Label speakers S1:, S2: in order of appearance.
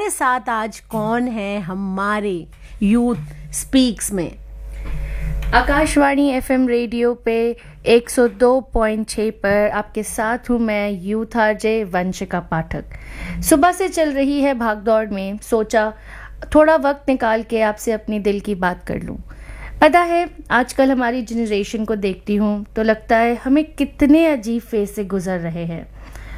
S1: हमारे साथ आज कौन है हमारे यूथ स्पीक्स में?
S2: आकाशवाणी एफएम रेडियो पे 102.6 पर आपके साथ हूँ मैं यूथ आरजे वंशिका पाठक। सुबह से चल रही है भागदौड़ में सोचा थोड़ा वक्त निकाल के आपसे अपनी दिल की बात कर लूँ। पता है आजकल हमारी जनरेशन को देखती हूँ तो लगता है हमें कितने अजीब फेज से गुजर रहे हैं।